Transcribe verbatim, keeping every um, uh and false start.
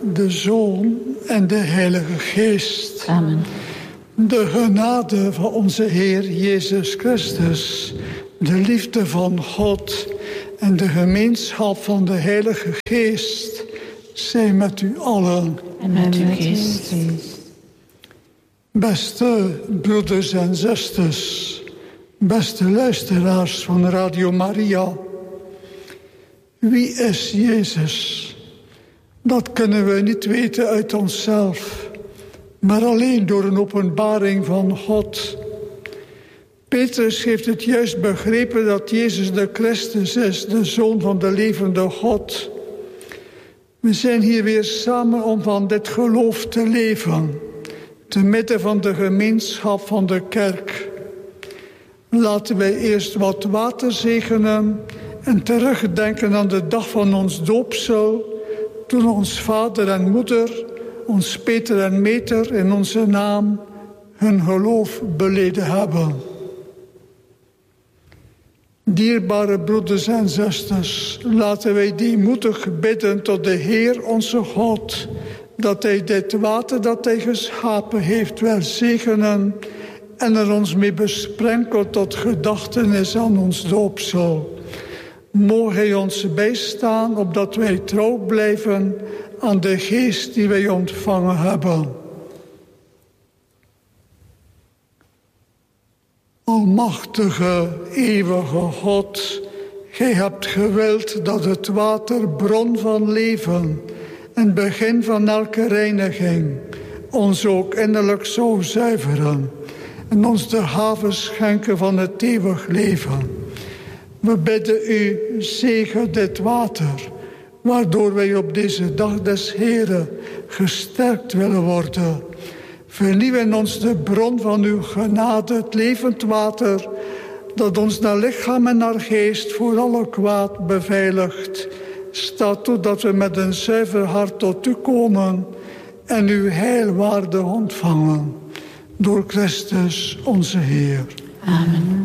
de Zoon en de Heilige Geest. Amen. De genade van onze Heer Jezus Christus, de liefde van God en de gemeenschap van de Heilige Geest zijn met u allen. En met uw geest. Beste broeders en zusters, beste luisteraars van Radio Maria. Wie is Jezus? Dat kunnen we niet weten uit onszelf, maar alleen door een openbaring van God. Petrus heeft het juist begrepen dat Jezus de Christus is, de Zoon van de levende God. We zijn hier weer samen om van dit geloof te leven, te midden van de gemeenschap van de kerk. Laten wij eerst wat water zegenen en terugdenken aan de dag van ons doopsel, toen ons vader en moeder, ons Peter en Meter in onze naam hun geloof beleden hebben. Dierbare broeders en zusters, laten wij deemoedig bidden tot de Heer onze God, dat Hij dit water dat Hij geschapen heeft wil zegenen en er ons mee besprenkelt tot gedachtenis aan ons doopsel. Moge Hij ons bijstaan, opdat wij trouw blijven aan de geest die wij ontvangen hebben. Almachtige, eeuwige God, Gij hebt gewild dat het water, bron van leven en begin van elke reiniging, ons ook innerlijk zou zuiveren en ons de haven schenken van het eeuwig leven. We bidden u, zegen dit water, waardoor wij op deze dag des Heren gesterkt willen worden. Vernieuw in ons de bron van uw genade, het levend water, dat ons naar lichaam en naar geest voor alle kwaad beveiligt. Sta toe dat we met een zuiver hart tot u komen en uw heilwaarde ontvangen. Door Christus onze Heer. Amen.